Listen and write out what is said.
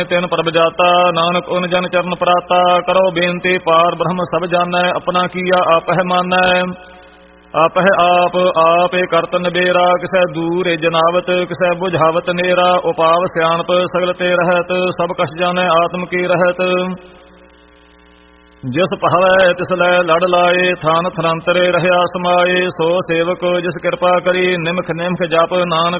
ਤਿਨ ਪ੍ਰਭ ਜਾਤਾ, ਨਾਨਕ ਓਨ ਜਨ ਚਰਨ ਪ੍ਰਾਤਾ। ਕਰੋ ਬੇਨਤੀ ਪਾਰ ਬ੍ਰਹਮ ਸਭ ਜਾਣੈ, ਆਪਣਾ ਕੀਆ ਆਪਹਿ ਮਾਨੈ। ਆਪਹਿ ਆਪੇ ਕਰਤ ਨਬੇਰਾ, ਕਿਸੈ ਦੂਰ ਜਨਾਵਤ, ਕਿਸੈ ਬੁਝਾਵਤ ਨੇਰਾ। ਉਪਾਵ ਸਿਆਣਪ ਸਗਲ ਤੇ ਰਹਿਤ, ਸਭ ਕਛ ਜਾਣੈ ਆਤਮ ਕੀ ਰਹਿਤ। ਜਿਸ ਭਾਵੈ ਤਿਸ ਲੈ ਲੜ ਲਾਏ, ਥਾਨ ਥਨੰਤਰੇ ਰਹਿਆ ਸਮਾਏ। ਸੋ ਸੇਵਕ ਜਿਸ ਕਿਰਪਾ ਕਰੀ, ਨਿਮਖ ਨਿਮਖ ਜਪ ਨਾਨਕ